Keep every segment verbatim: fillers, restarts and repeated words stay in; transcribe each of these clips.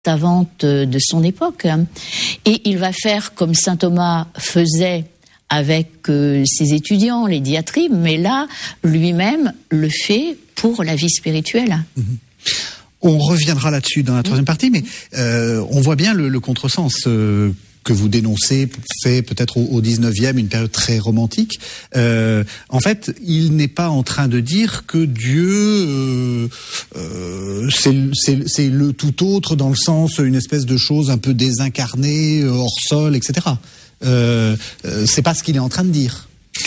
savantes de son époque. Et il va faire comme saint Thomas faisait avec euh, ses étudiants, les diatribes, mais là, lui-même le fait pour la vie spirituelle. Mmh. On reviendra là-dessus dans la troisième partie, mais euh, on voit bien le, le contresens euh, que vous dénoncez, fait peut-être au, au dix-neuvième, une période très romantique. Euh, en fait, il n'est pas en train de dire que Dieu, euh, euh, c'est, c'est, c'est le tout autre, dans le sens, une espèce de chose un peu désincarnée, hors sol, et cetera. Euh, euh, c'est pas ce qu'il est en train de dire.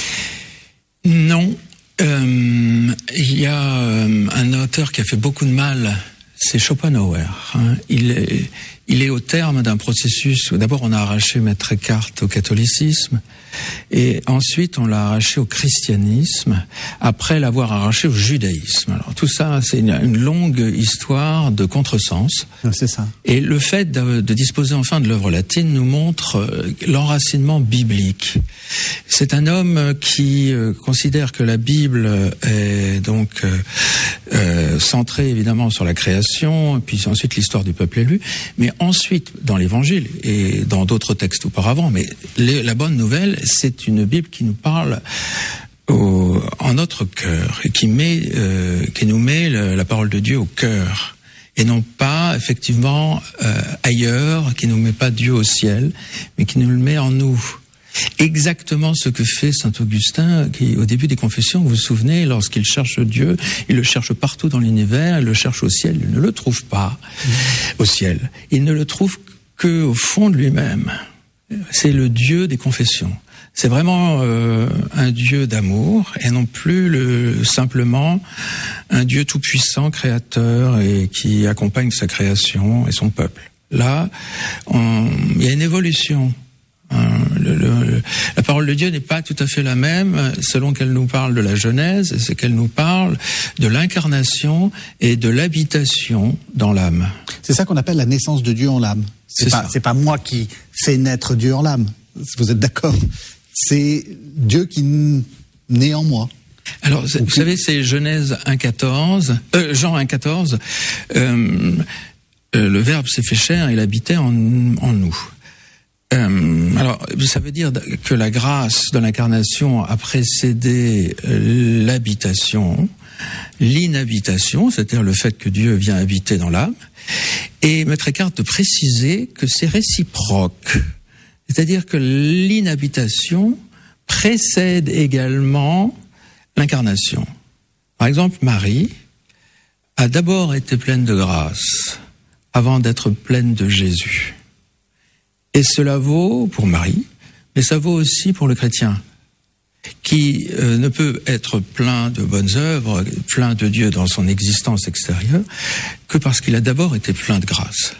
Non. Euh, il y a euh, un auteur qui a fait beaucoup de mal, c'est Schopenhauer. Hein. Il est, il est au terme d'un processus où d'abord on a arraché Maître Eckhart au catholicisme et ensuite on l'a arraché au christianisme après l'avoir arraché au judaïsme. Alors tout ça, c'est une, une longue histoire de contresens. C'est ça. Et le fait de, de disposer enfin de l'œuvre latine nous montre l'enracinement biblique. C'est un homme qui euh, considère que la Bible est donc euh, euh, centrée évidemment sur la création, puis ensuite l'histoire du peuple élu, mais ensuite dans l'Évangile et dans d'autres textes auparavant. Mais les, la bonne nouvelle, c'est une Bible qui nous parle au, en notre cœur et qui met, euh, qui nous met le, la parole de Dieu au cœur. Et non pas, effectivement, euh, ailleurs, qui ne nous met pas Dieu au ciel, mais qui nous le met en nous. Exactement ce que fait saint Augustin, qui, au début des Confessions, vous vous souvenez, lorsqu'il cherche Dieu, il le cherche partout dans l'univers, il le cherche au ciel, il ne le trouve pas mmh. au ciel. Il ne le trouve qu'au fond de lui-même. C'est le Dieu des Confessions. C'est vraiment euh, un Dieu d'amour et non plus le, simplement un Dieu tout-puissant, créateur et qui accompagne sa création et son peuple. Là, on, il y a une évolution. Hein, le, le, la parole de Dieu n'est pas tout à fait la même selon qu'elle nous parle de la Genèse, c'est qu'elle nous parle de l'incarnation et de l'habitation dans l'âme. C'est ça qu'on appelle la naissance de Dieu en l'âme. C'est, c'est pas, c'est pas moi qui fais naître Dieu en l'âme. Vous êtes d'accord? C'est Dieu qui naît en moi. Alors, vous savez, c'est Genèse un quatorze, euh, Jean un quatorze. Euh, euh, le Verbe s'est fait chair, il habitait en, en nous. Euh, alors, ça veut dire que la grâce de l'incarnation a précédé l'habitation, l'inhabitation, c'est-à-dire le fait que Dieu vient habiter dans l'âme. Et Maître Eckhart de préciser que c'est réciproque. C'est-à-dire que l'inhabitation précède également l'incarnation. Par exemple, Marie a d'abord été pleine de grâce avant d'être pleine de Jésus. Et cela vaut pour Marie, mais ça vaut aussi pour le chrétien, qui euh, ne peut être plein de bonnes œuvres, plein de Dieu dans son existence extérieure, que parce qu'il a d'abord été plein de grâce.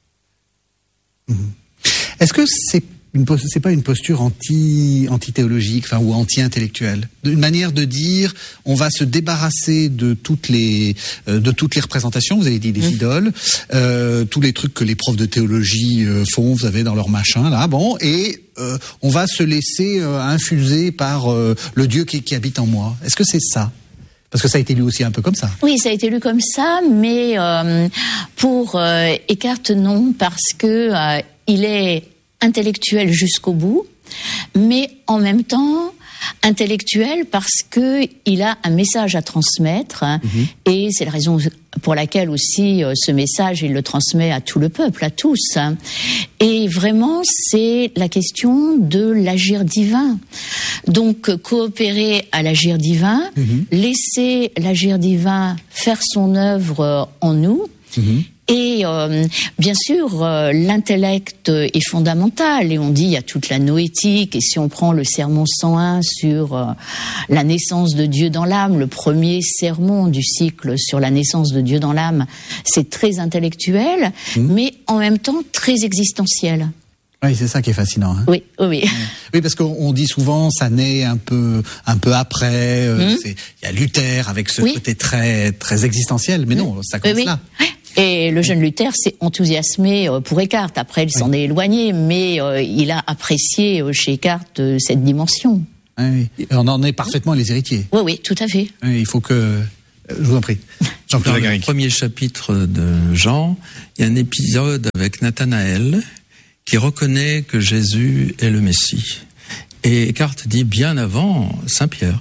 Mmh. Est-ce que c'est une, c'est pas une posture anti, anti-théologique, enfin, ou anti-intellectuelle? Une manière de dire, on va se débarrasser de toutes les, euh, de toutes les représentations, vous avez dit des mmh. idoles, euh, tous les trucs que les profs de théologie euh, font, vous avez dans leur machin, là, bon, et euh, on va se laisser euh, infuser par euh, le Dieu qui, qui habite en moi. Est-ce que c'est ça? Parce que ça a été lu aussi un peu comme ça. Oui, ça a été lu comme ça, mais euh, pour euh, Eckhart, non, parce que euh, il est intellectuel jusqu'au bout, mais en même temps intellectuel parce que il a un message à transmettre, mmh. et c'est la raison pour laquelle aussi euh, ce message il le transmet à tout le peuple, à tous. Et vraiment, c'est la question de l'agir divin. Donc, coopérer à l'agir divin, mmh. laisser l'agir divin faire son œuvre en nous. Mmh. Et euh, bien sûr, euh, l'intellect est fondamental. Et on dit, il y a toute la noétique. Et si on prend le sermon cent un sur euh, la naissance de Dieu dans l'âme, le premier sermon du cycle sur la naissance de Dieu dans l'âme, c'est très intellectuel, mmh. mais en même temps très existentiel. Oui, c'est ça qui est fascinant. Hein. Oui, oui. Oui, parce qu'on dit souvent, ça naît un peu, un peu après. Euh, mmh. c'est, il y a Luther avec ce oui. côté très, très existentiel, mais mmh. non, ça commence oui, là. Oui. Et le jeune Luther s'est enthousiasmé pour Eckhart. Après, il s'en oui. est éloigné, mais euh, il a apprécié chez Eckhart euh, cette dimension. Oui, oui. Et on en est parfaitement les héritiers. Oui, oui, tout à fait. Oui, il faut que Je vous en prie. Dans le premier chapitre de Jean, il y a un épisode avec Nathanaël qui reconnaît que Jésus est le Messie. Et Eckhart dit bien avant Saint-Pierre.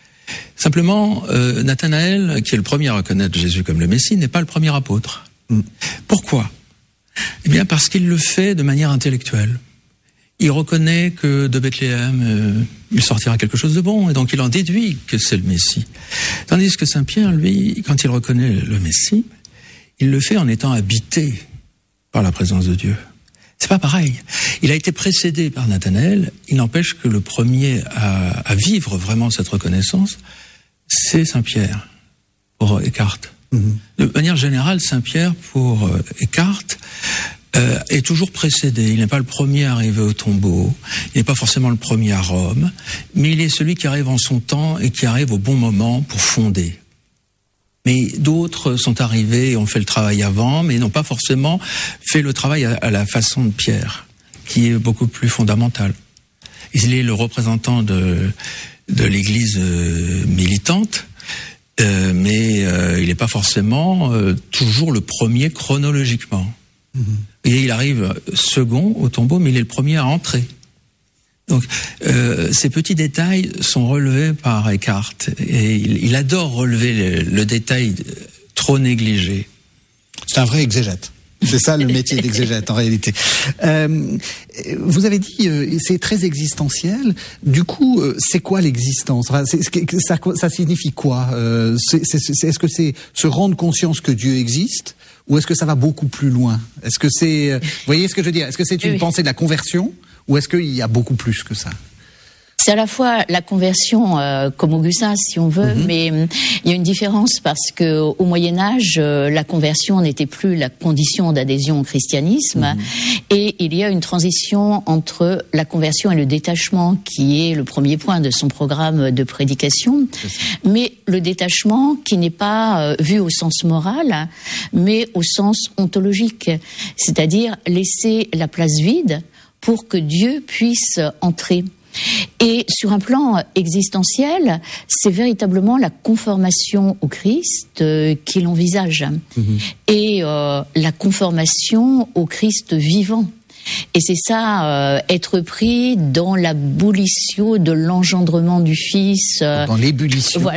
Simplement, euh, Nathanaël, qui est le premier à reconnaître Jésus comme le Messie, n'est pas le premier apôtre. Mm. Pourquoi ? Eh bien, parce qu'il le fait de manière intellectuelle. Il reconnaît que de Bethléem, euh, il sortira quelque chose de bon, et donc il en déduit que c'est le Messie. Tandis que Saint-Pierre, lui, quand il reconnaît le Messie, il le fait en étant habité par la présence de Dieu. C'est pas pareil. Il a été précédé par Nathanaël, il n'empêche que le premier à, à vivre vraiment cette reconnaissance, c'est Saint-Pierre, pour Eckhart. Mm-hmm. De manière générale, Saint-Pierre, pour Eckhart, Euh, est toujours précédé. Il n'est pas le premier à arriver au tombeau, il n'est pas forcément le premier à Rome, mais il est celui qui arrive en son temps et qui arrive au bon moment pour fonder. Mais d'autres sont arrivés et ont fait le travail avant, mais n'ont pas forcément fait le travail à, à la façon de Pierre, qui est beaucoup plus fondamental. Il est le représentant de, de l'Église euh, militante, euh, mais euh, il n'est pas forcément euh, toujours le premier chronologiquement. Mmh. Et il arrive second au tombeau, mais il est le premier à entrer. Donc, euh, ces petits détails sont relevés par Eckhart, et il, il adore relever le, le détail trop négligé. C'est un vrai exégète. C'est ça le métier d'exégète en réalité. Euh, vous avez dit euh, c'est très existentiel. Du coup, euh, c'est quoi l'existence ? Enfin, c'est, ça, ça signifie quoi ? euh, c'est, c'est, c'est, Est-ce que c'est se rendre conscience que Dieu existe ? Ou est-ce que ça va beaucoup plus loin ? Est-ce que c'est, euh, vous voyez ce que je veux dire ? Est-ce que c'est une oui. pensée de la conversion, ou est-ce qu'il y a beaucoup plus que ça ? C'est à la fois la conversion, euh, comme Augustin, si on veut, mm-hmm. mais euh, il y a une différence parce que au Moyen Âge, euh, la conversion n'était plus la condition d'adhésion au christianisme, mm-hmm. et il y a une transition entre la conversion et le détachement, qui est le premier point de son programme de prédication. Mais le détachement qui n'est pas euh, vu au sens moral, mais au sens ontologique, c'est-à-dire laisser la place vide pour que Dieu puisse entrer. Et sur un plan existentiel, c'est véritablement la conformation au Christ euh, qu'il envisage. Mmh. Et euh, la conformation au Christ vivant. Et c'est ça, euh, être pris dans la boullissio de l'engendrement du Fils. Euh, dans l'ébullition. Voilà.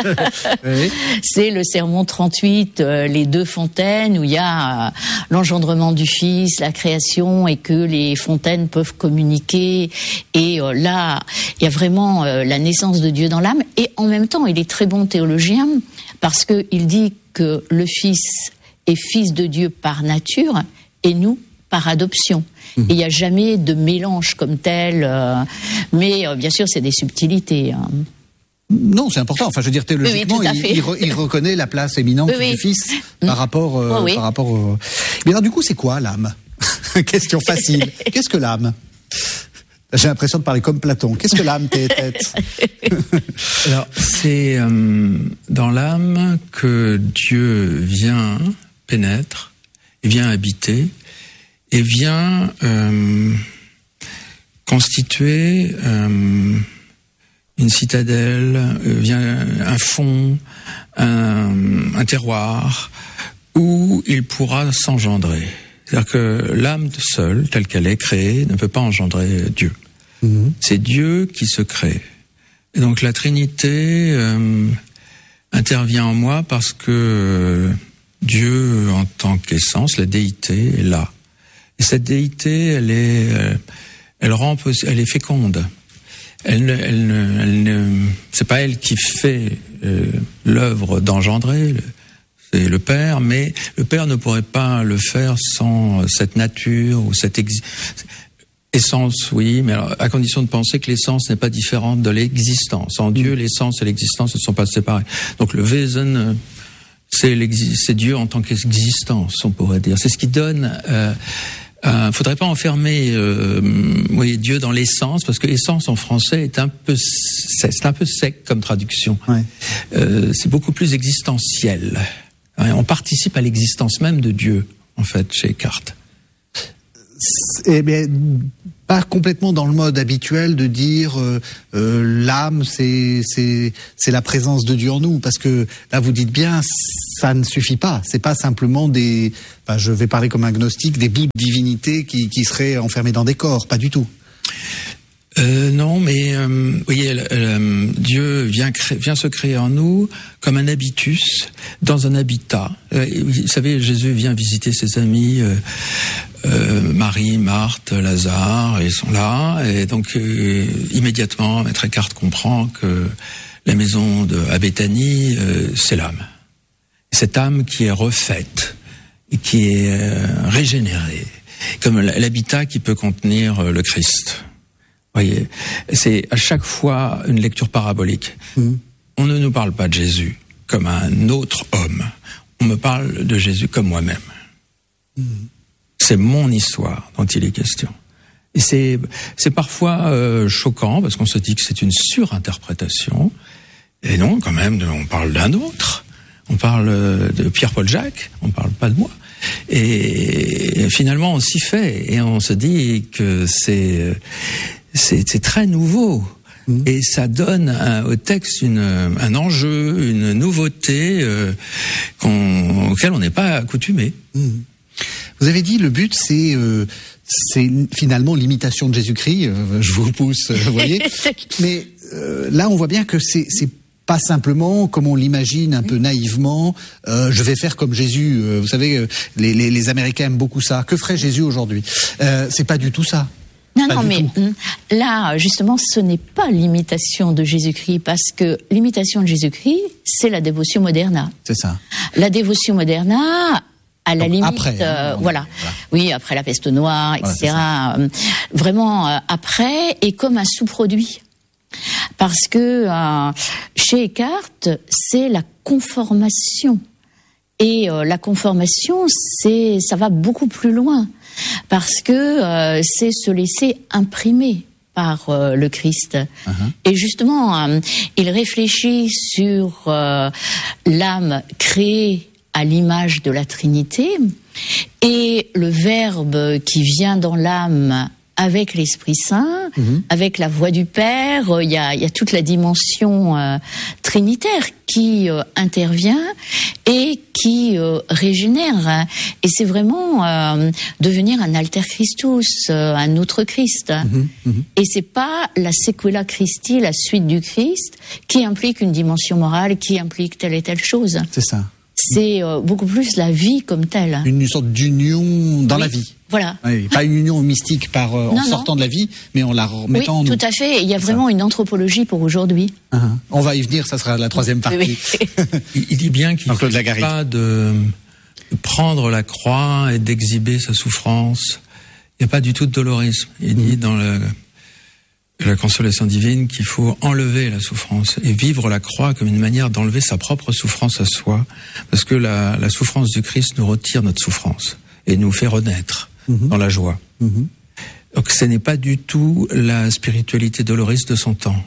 Oui. C'est le sermon trente-huit, euh, les deux fontaines, où il y a euh, l'engendrement du Fils, la création, et que les fontaines peuvent communiquer. Et euh, là, il y a vraiment euh, la naissance de Dieu dans l'âme. Et en même temps, il est très bon théologien, parce qu'il dit que le Fils est fils de Dieu par nature, et nous, par adoption. Mmh. Il n'y a jamais de mélange comme tel, euh, mais euh, bien sûr, c'est des subtilités. Hein. Non, c'est important. Enfin, je veux dire, théologiquement, oui, oui, il, il, re, il reconnaît la place éminente oui, oui. du Fils mmh. par rapport, euh, oh, oui. par rapport au... Mais alors, du coup, c'est quoi l'âme ? Question facile. Qu'est-ce que l'âme ? J'ai l'impression de parler comme Platon. Qu'est-ce que l'âme, tes têtes ? Alors, c'est euh, dans l'âme que Dieu vient, pénètre, et vient habiter, et vient euh, constituer euh, une citadelle, euh, vient un fond, un, un terroir, où il pourra s'engendrer. C'est-à-dire que l'âme seule, telle qu'elle est créée, ne peut pas engendrer Dieu. Mmh. C'est Dieu qui se crée. Et donc la Trinité euh, intervient en moi parce que Dieu, en tant qu'essence, la déité, est là. Et cette déité, elle est, elle rend, elle est féconde. Elle, elle, elle, elle, c'est pas elle qui fait euh, l'œuvre d'engendrer, c'est le Père, mais le Père ne pourrait pas le faire sans cette nature ou cette ex... essence, oui, mais alors, à condition de penser que l'essence n'est pas différente de l'existence. En Dieu, l'essence et l'existence ne sont pas séparées. Donc le Wesen, c'est, c'est Dieu en tant qu'existence, on pourrait dire. C'est ce qui donne... Euh, Euh, faudrait pas enfermer euh, oui, Dieu dans l'essence, parce que essence en français est un peu c'est, c'est un peu sec comme traduction. Ouais. Euh, c'est beaucoup plus existentiel. On participe à l'existence même de Dieu, en fait, chez Eckhart. Eh bien, pas complètement dans le mode habituel de dire euh, euh, l'âme, c'est c'est c'est la présence de Dieu en nous, parce que là vous dites bien, ça ne suffit pas. C'est pas simplement des, enfin, je vais parler comme un agnostique, des bouts de divinité qui qui seraient enfermés dans des corps, pas du tout. Euh, non, mais euh, vous voyez, euh, Dieu vient, créer, vient se créer en nous comme un habitus dans un habitat. Euh, vous savez, Jésus vient visiter ses amis, euh, euh, Marie, Marthe, Lazare, ils sont là, et donc euh, immédiatement, Maître Eckhart comprend que la maison de à Béthanie, euh, c'est l'âme. Cette âme qui est refaite, et qui est euh, régénérée, comme l'habitat qui peut contenir euh, le Christ. Voyez, c'est à chaque fois une lecture parabolique. Mmh. On ne nous parle pas de Jésus comme un autre homme. On me parle de Jésus comme moi-même. Mmh. C'est mon histoire dont il est question. Et c'est, c'est parfois euh, choquant parce qu'on se dit que c'est une surinterprétation. Et non, quand même, on parle d'un autre. On parle de Pierre-Paul Jacques. On ne parle pas de moi. Et finalement, on s'y fait. Et on se dit que c'est... C'est, c'est très nouveau mmh. et ça donne un, au texte une, un enjeu, une nouveauté euh, qu'on, auquel on n'est pas accoutumé. Mmh. Vous avez dit le but c'est euh, c'est finalement l'imitation de Jésus-Christ. Euh, je vous pousse, vous voyez. Mais euh, là, on voit bien que c'est c'est pas simplement comme on l'imagine un peu naïvement. Euh, je vais faire comme Jésus. Euh, vous savez, euh, les, les les Américains aiment beaucoup ça. Que ferait Jésus aujourd'hui? euh, C'est pas du tout ça. Non, pas non, mais tout. Là, justement, ce n'est pas l'imitation de Jésus-Christ, parce que l'imitation de Jésus-Christ, c'est la dévotion moderna. C'est ça. La dévotion moderna, à la Donc, limite, après, euh, hein, voilà. voilà, oui, après la peste noire, et cetera. Voilà, Vraiment euh, après, et comme un sous-produit, parce que euh, chez Eckhart, c'est la conformation, et euh, la conformation, c'est, ça va beaucoup plus loin. Parce que euh, c'est se laisser imprimer par euh, le Christ. Uh-huh. Et justement, euh, il réfléchit sur euh, l'âme créée à l'image de la Trinité et le Verbe qui vient dans l'âme avec l'Esprit Saint, mmh. avec la voix du Père. Il y a, il y a toute la dimension euh, trinitaire qui euh, intervient et qui euh, régénère. Et c'est vraiment euh, devenir un alter Christus, euh, un autre Christ. Mmh. Mmh. Et c'est pas la sequela Christi, la suite du Christ, qui implique une dimension morale, qui implique telle et telle chose. C'est ça. C'est euh, beaucoup plus la vie comme telle. Une sorte d'union dans oui. la vie. Voilà. Oui, pas une union mystique par euh, en non, sortant non. de la vie, mais en la remettant oui, en nous. Tout à fait. Il y a vraiment ça. Une anthropologie pour aujourd'hui. Uh-huh. On va y venir, ça sera la troisième partie. Oui. il, il dit bien qu'il ne faut pas de prendre la croix et d'exhiber sa souffrance. Il n'y a pas du tout de dolorisme. Il mmh. dit dans le, la consolation divine qu'il faut enlever la souffrance et vivre la croix comme une manière d'enlever sa propre souffrance à soi, parce que la, la souffrance du Christ nous retire notre souffrance et nous fait renaître. Mmh. Dans la joie. Mmh. Donc ce n'est pas du tout la spiritualité doloriste de son temps.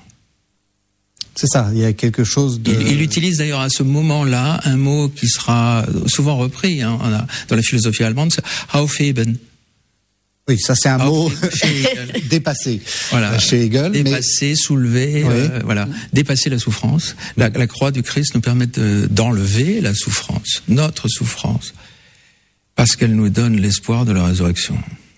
C'est ça, il y a quelque chose de... Il, il utilise d'ailleurs à ce moment-là un mot qui sera souvent repris hein, dans la philosophie allemande, c'est Aufheben. Oui, ça c'est un mot dépassé voilà. chez Hegel. Dépasser, mais... soulever, oui. euh, voilà, dépasser la souffrance. La, la croix du Christ nous permet de, d'enlever la souffrance, notre souffrance. Parce qu'elle nous donne l'espoir de la résurrection.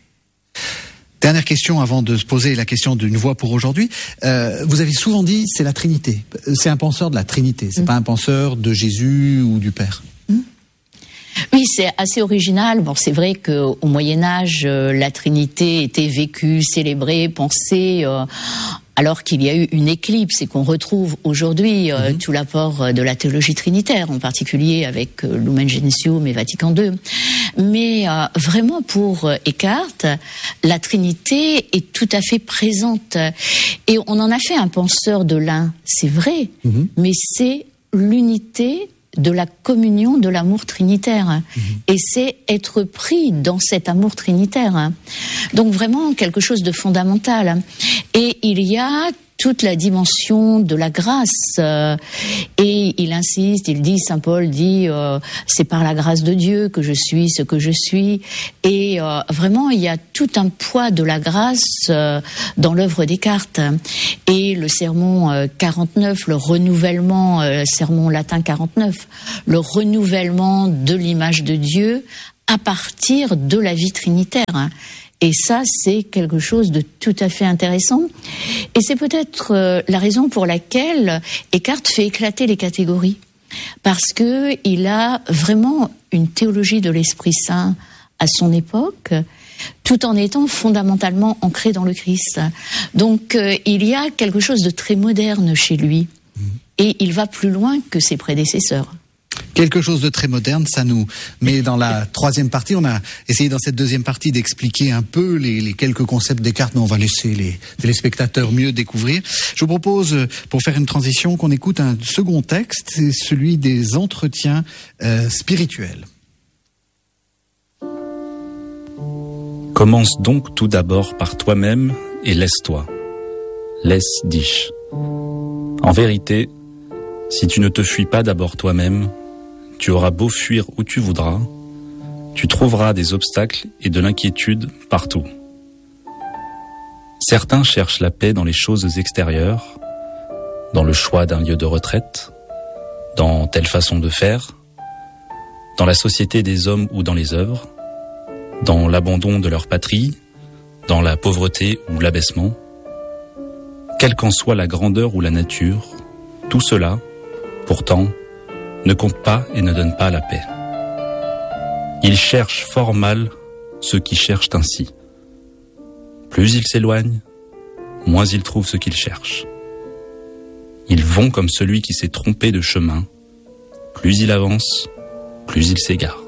Dernière question avant de se poser la question d'une voix pour aujourd'hui. Euh, vous avez souvent dit c'est la Trinité. C'est un penseur de la Trinité. C'est mmh. pas un penseur de Jésus ou du Père. Mmh. Oui, c'est assez original. Bon, c'est vrai qu'au Moyen-Âge, euh, la Trinité était vécue, célébrée, pensée... Euh, alors qu'il y a eu une éclipse et qu'on retrouve aujourd'hui euh, mmh. tout l'apport de la théologie trinitaire, en particulier avec euh, Lumen Gentium et Vatican deux. Mais euh, vraiment pour euh, Eckhart, la Trinité est tout à fait présente. Et on en a fait un penseur de l'un, c'est vrai, mmh. mais c'est l'unité de la communion de l'amour trinitaire. Mmh. Et c'est être pris dans cet amour trinitaire. Donc vraiment quelque chose de fondamental. Et il y a toute la dimension de la grâce. Euh, et il insiste, il dit, Saint Paul dit, euh, c'est par la grâce de Dieu que je suis ce que je suis. Et euh, vraiment, il y a tout un poids de la grâce euh, dans l'œuvre Descartes. Et le sermon euh, quarante-neuf, le renouvellement, euh, sermon latin quarante-neuf, le renouvellement de l'image de Dieu à partir de la vie trinitaire. Et ça, c'est quelque chose de tout à fait intéressant. Et c'est peut-être euh, la raison pour laquelle Eckhart fait éclater les catégories. Parce que il a vraiment une théologie de l'Esprit Saint à son époque, tout en étant fondamentalement ancré dans le Christ. Donc, euh, il y a quelque chose de très moderne chez lui. Et il va plus loin que ses prédécesseurs. Quelque chose de très moderne, ça nous met dans la troisième partie. On a essayé dans cette deuxième partie d'expliquer un peu les, les quelques concepts Descartes, mais on va laisser les téléspectateurs mieux découvrir. Je vous propose, pour faire une transition, qu'on écoute un second texte, c'est celui des entretiens euh, spirituels. Commence donc tout d'abord par toi-même et laisse-toi. Laisse dich. En vérité, si tu ne te fuis pas d'abord toi-même, tu auras beau fuir où tu voudras, tu trouveras des obstacles et de l'inquiétude partout. Certains cherchent la paix dans les choses extérieures, dans le choix d'un lieu de retraite, dans telle façon de faire, dans la société des hommes ou dans les œuvres, dans l'abandon de leur patrie, dans la pauvreté ou l'abaissement. Quelle qu'en soit la grandeur ou la nature, tout cela, pourtant, ne compte pas et ne donne pas la paix. Ils cherchent fort mal ceux qui cherchent ainsi. Plus ils s'éloignent, moins ils trouvent ce qu'ils cherchent. Ils vont comme celui qui s'est trompé de chemin. Plus il avance, plus il s'égare.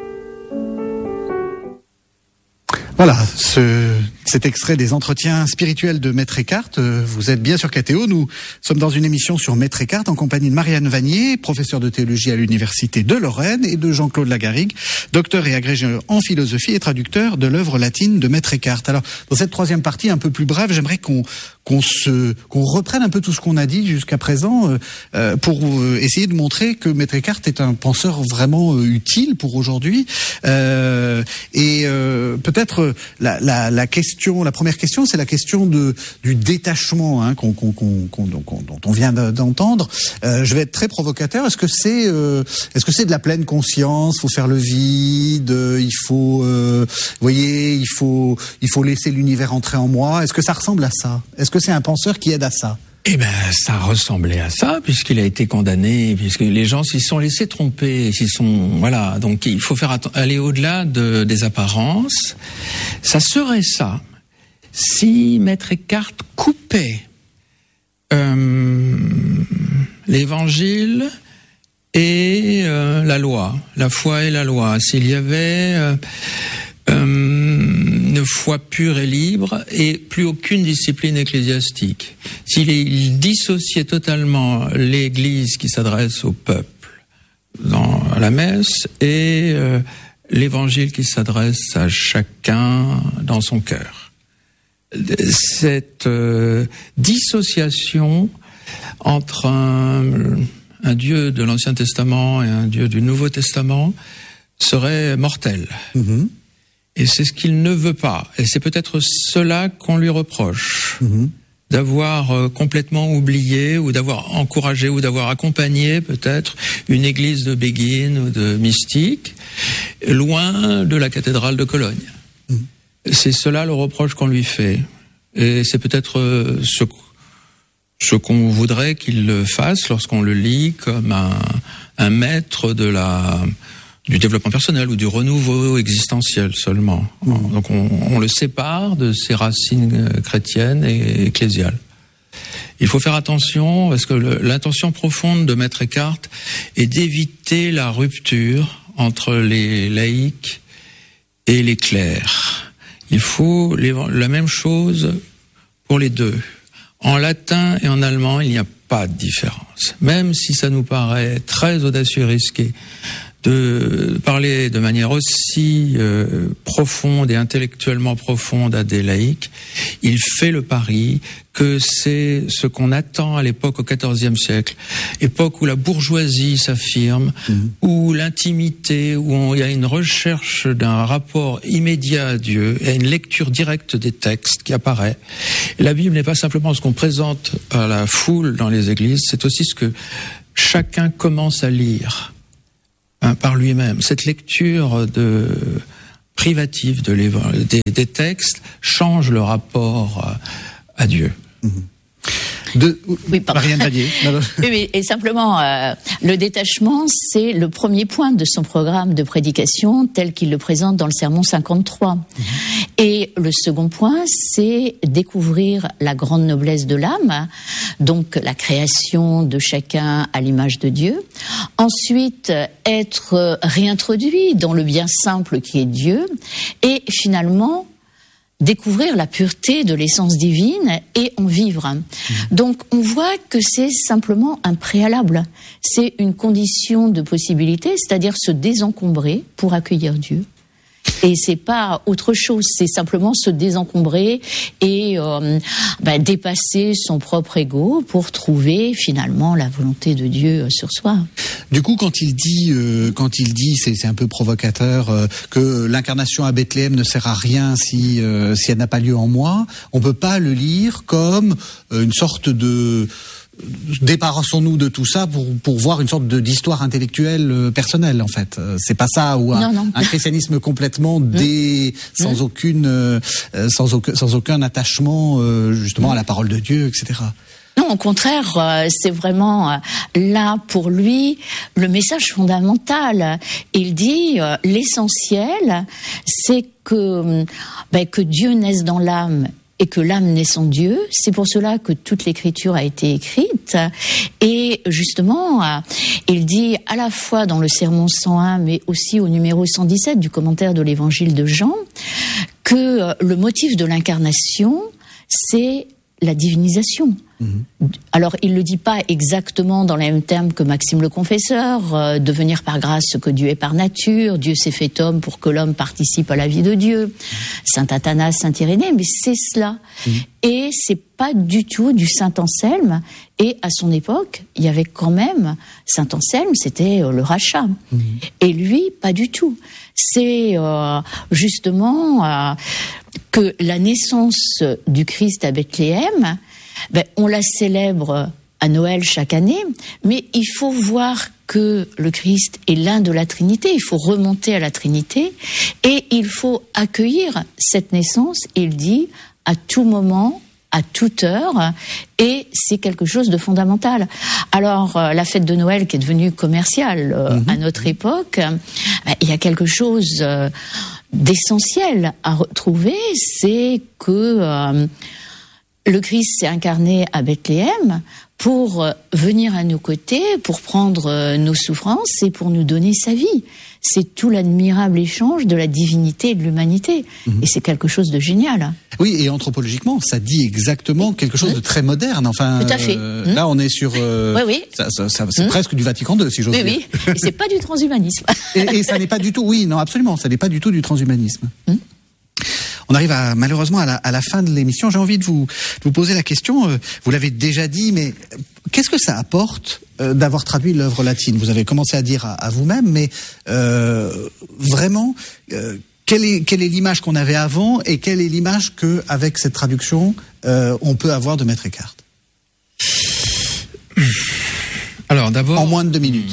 Voilà, ce, cet extrait des entretiens spirituels de Maître Eckhart. Vous êtes bien sur K T O. Nous sommes dans une émission sur Maître Eckhart en compagnie de Marianne Vanier, professeure de théologie à l'Université de Lorraine, et de Jean-Claude Lagarrigue, docteur et agrégé en philosophie et traducteur de l'œuvre latine de Maître Eckhart. Alors, dans cette troisième partie un peu plus brève, j'aimerais qu'on qu'on se qu'on reprenne un peu tout ce qu'on a dit jusqu'à présent euh, pour euh, essayer de montrer que Maître Eckhart est un penseur vraiment euh, utile pour aujourd'hui. Euh, et euh, peut-être la, la, la question, la première question, c'est la question de du détachement hein, qu'on, qu'on, qu'on, qu'on, qu'on, dont on vient d'entendre. Euh, je vais être très provocateur. Est-ce que c'est euh, est-ce que c'est de la pleine conscience? Faut faire le vide. Il faut, euh, vous voyez, il faut il faut laisser l'univers entrer en moi. Est-ce que ça ressemble à ça? Est-ce que c'est un penseur qui aide à ça? Eh ben, ça ressemblait à ça, puisqu'il a été condamné, puisque les gens s'y sont laissés tromper, s'ils sont, voilà. Donc, il faut faire atten- aller au-delà de, des apparences. Ça serait ça, si Maître Eckhart coupait euh, l'Évangile et euh, la loi, la foi et la loi. S'il y avait euh, euh, une foi pure et libre et plus aucune discipline ecclésiastique. S'il il dissociait totalement l'Église qui s'adresse au peuple dans à la messe et euh, l'Évangile qui s'adresse à chacun dans son cœur. Cette euh, dissociation entre un, un Dieu de l'Ancien Testament et un Dieu du Nouveau Testament serait mortelle. Mm-hmm. Et c'est ce qu'il ne veut pas. Et c'est peut-être cela qu'on lui reproche. Mmh. D'avoir euh, complètement oublié ou d'avoir encouragé ou d'avoir accompagné peut-être une église de béguines ou de mystiques loin de la cathédrale de Cologne. Mmh. C'est cela le reproche qu'on lui fait. Et c'est peut-être euh, ce, ce qu'on voudrait qu'il le fasse lorsqu'on le lit comme un, un maître de la... du développement personnel ou du renouveau existentiel seulement. Mmh. Donc on, on le sépare de ses racines chrétiennes et ecclésiales. Il faut faire attention parce que le, l'intention profonde de Maître Eckhart est d'éviter la rupture entre les laïcs et les clercs. Il faut les, la même chose pour les deux. En latin et en allemand, il n'y a pas de différence. Même si ça nous paraît très audacieux et risqué de parler de manière aussi euh, profonde et intellectuellement profonde à des laïcs, il fait le pari que c'est ce qu'on attend à l'époque au quatorzième siècle, époque où la bourgeoisie s'affirme, mmh. où l'intimité, où on, il y a une recherche d'un rapport immédiat à Dieu, et une lecture directe des textes qui apparaît. Et la Bible n'est pas simplement ce qu'on présente à la foule dans les églises, c'est aussi ce que chacun commence à lire hein, par lui-même. Cette lecture de privative de des, des textes change le rapport à Dieu. De... Oui, pardon. Marianne Vallier. oui, oui, et simplement, euh, le détachement, c'est le premier point de son programme de prédication tel qu'il le présente dans le sermon cinquante-trois. Mmh. Et le second point, c'est découvrir la grande noblesse de l'âme, donc la création de chacun à l'image de Dieu. Ensuite, être réintroduit dans le bien simple qui est Dieu. Et finalement, découvrir la pureté de l'essence divine et en vivre. Mmh. Donc on voit que c'est simplement un préalable, c'est une condition de possibilité, c'est-à-dire se désencombrer pour accueillir Dieu. Et c'est pas autre chose, c'est simplement se désencombrer et euh, bah, dépasser son propre ego pour trouver finalement la volonté de Dieu sur soi. Du coup, quand il dit, euh, quand il dit, c'est, c'est un peu provocateur, euh, que l'incarnation à Bethléem ne sert à rien si euh, si elle n'a pas lieu en moi, on peut pas le lire comme euh, une sorte de débarrassons-nous de tout ça pour pour voir une sorte de d'histoire intellectuelle euh, personnelle en fait. Euh, c'est pas ça ou un, un christianisme complètement dé sans mmh. aucune euh, sans aucun sans aucun attachement euh, justement mmh. à la parole de Dieu, et cetera. Non, au contraire, euh, c'est vraiment euh, là pour lui le message fondamental. Il dit euh, l'essentiel, c'est que ben, que Dieu naisse dans l'âme et que l'âme naisse en Dieu. C'est pour cela que toute l'écriture a été écrite. Et justement, euh, il dit à la fois dans le sermon cent un, mais aussi au numéro cent dix-sept du commentaire de l'évangile de Jean, que euh, le motif de l'incarnation, c'est la divinisation. Mmh. Alors, il ne le dit pas exactement dans les mêmes termes que Maxime le Confesseur, euh, devenir par grâce ce que Dieu est par nature, Dieu s'est fait homme pour que l'homme participe à la vie de Dieu, mmh. Saint Athanas, Saint Irénée, mais c'est cela. Mmh. Et c'est pas du tout du Saint Anselme, et à son époque, il y avait quand même, Saint Anselme, c'était euh, le rachat. Mmh. Et lui, pas du tout. C'est euh, justement euh, que la naissance du Christ à Bethléem, ben, on la célèbre à Noël chaque année, mais il faut voir que le Christ est l'un de la Trinité, il faut remonter à la Trinité, et il faut accueillir cette naissance, il dit, à tout moment, à toute heure, et c'est quelque chose de fondamental. Alors, euh, la fête de Noël qui est devenue commerciale euh, mmh. à notre époque, ben, il y a quelque chose euh, d'essentiel à retrouver, c'est que euh, le Christ s'est incarné à Bethléem pour venir à nos côtés, pour prendre nos souffrances et pour nous donner sa vie. C'est tout l'admirable échange de la divinité et de l'humanité. Mmh. Et c'est quelque chose de génial. Oui, et anthropologiquement, ça dit exactement quelque chose mmh. de très moderne. Enfin, tout à fait. Euh, mmh. Là, on est sur... Euh, oui, oui. Ça, ça, ça, c'est mmh. presque du Vatican deux, si j'ose oui, dire. Oui, oui. Et c'est pas du transhumanisme. et, et ça n'est pas du tout... Oui, non, absolument. Ça n'est pas du tout du transhumanisme. Mmh. On arrive à, malheureusement à la, à la fin de l'émission. J'ai envie de vous, de vous poser la question. Vous l'avez déjà dit, mais qu'est-ce que ça apporte euh, d'avoir traduit l'œuvre latine ? Vous avez commencé à dire à, à vous-même, mais euh, vraiment, euh, quelle est, quelle est l'image qu'on avait avant et quelle est l'image qu'avec cette traduction, euh, on peut avoir de Maître Eckhart ? Alors d'abord, en moins de deux minutes.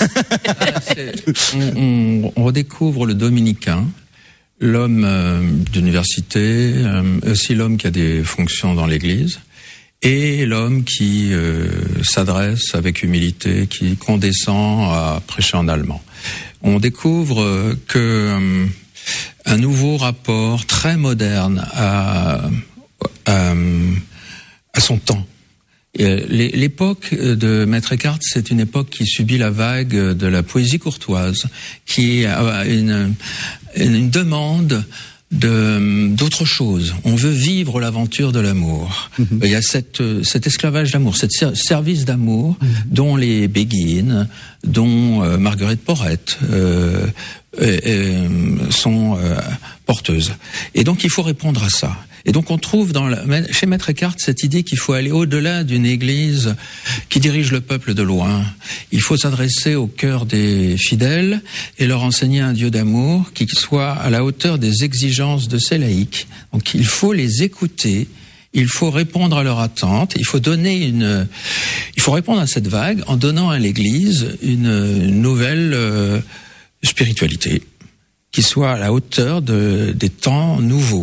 on, on, on redécouvre le dominicain. L'homme euh, d'université, euh, aussi l'homme qui a des fonctions dans l'Église, et l'homme qui euh, s'adresse avec humilité, qui condescend à prêcher en allemand. On découvre euh, que euh, un nouveau rapport très moderne à, à, à son temps. L'époque de Maître Eckhart, c'est une époque qui subit la vague de la poésie courtoise, qui a une, une demande de d'autre chose. On veut vivre l'aventure de l'amour. Mm-hmm. Il y a cette, cet esclavage d'amour, cet service d'amour mm-hmm. dont les Béguines, dont euh, Marguerite Porrette euh, et, et, sont euh, porteuses. Et donc il faut répondre à ça. Et donc on trouve dans la, chez Maître Eckhart cette idée qu'il faut aller au-delà d'une église qui dirige le peuple de loin. Il faut s'adresser au cœur des fidèles et leur enseigner un Dieu d'amour qui soit à la hauteur des exigences de ses laïcs. Donc il faut les écouter, il faut répondre à leurs attentes, il faut donner une, il faut répondre à cette vague en donnant à l'église une nouvelle euh, spiritualité qui soit à la hauteur de, des temps nouveaux.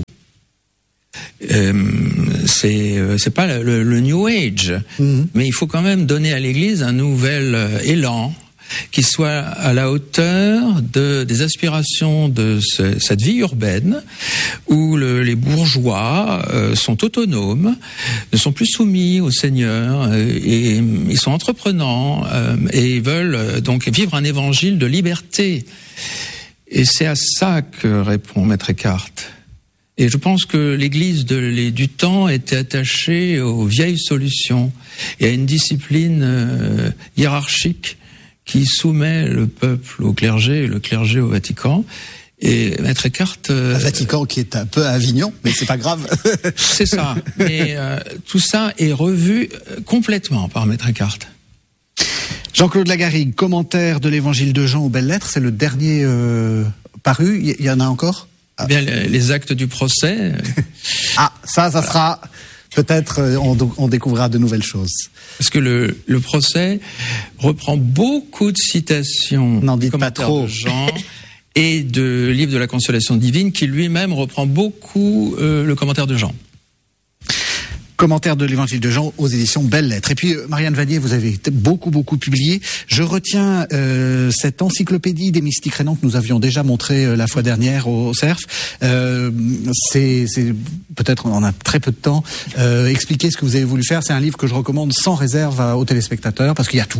Euh, c'est c'est pas le, le New Age, mmh. mais il faut quand même donner à l'Église un nouvel euh, élan qui soit à la hauteur de des aspirations de ce, cette vie urbaine où le, les bourgeois euh, sont autonomes, ne sont plus soumis au Seigneur euh, et ils sont entreprenants euh, et ils veulent euh, donc vivre un évangile de liberté. Et c'est à ça que répond Maître Eckhart. Et je pense que l'Église de, les, du temps était attachée aux vieilles solutions et à une discipline euh, hiérarchique qui soumet le peuple au clergé et le clergé au Vatican. Et Maître Eckhart... Euh, le Vatican qui est un peu à Avignon, mais c'est pas grave. C'est ça. Mais euh, tout ça est revu complètement par Maître Eckhart. Jean-Claude Lagarrigue, commentaire de l'Évangile de Jean aux Belles Lettres, c'est le dernier euh, paru. Il y, y en a encore ? Ah. Bien, les actes du procès. Ah, ça, ça sera peut-être, on, on découvrira de nouvelles choses. Parce que le, le procès reprend beaucoup de citations N'en dites pas trop. de Jean et de livre de la Consolation divine, qui lui-même reprend beaucoup euh, le commentaire de Jean. Commentaire de l'Évangile de Jean aux éditions Belles Lettres. Et puis, Marianne Vanier, vous avez beaucoup, beaucoup publié. Je retiens euh, cette encyclopédie des mystiques rénants que nous avions déjà montrée euh, la fois dernière au, au C E R F. Euh, c'est, c'est peut-être, on en a très peu de temps. Euh, expliquez ce que vous avez voulu faire. C'est un livre que je recommande sans réserve à, aux téléspectateurs parce qu'il y a tout.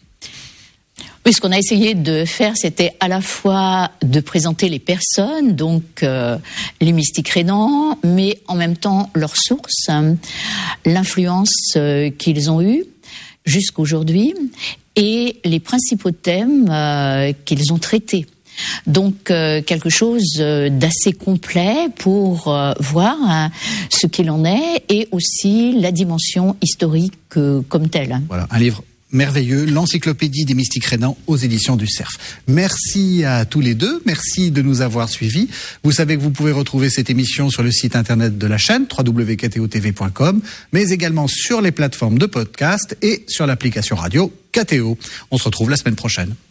Oui, ce qu'on a essayé de faire, c'était à la fois de présenter les personnes, donc euh, les mystiques rénants, mais en même temps leurs sources, hein, l'influence euh, qu'ils ont eue jusqu'aujourd'hui et les principaux thèmes euh, qu'ils ont traités. Donc euh, quelque chose d'assez complet pour euh, voir hein, ce qu'il en est et aussi la dimension historique euh, comme telle. Voilà, un livre merveilleux, l'encyclopédie des mystiques rénants aux éditions du C E R F. Merci à tous les deux, merci de nous avoir suivis. Vous savez que vous pouvez retrouver cette émission sur le site internet de la chaîne w w w point k t o t v point com, mais également sur les plateformes de podcast et sur l'application radio K T O. On se retrouve la semaine prochaine.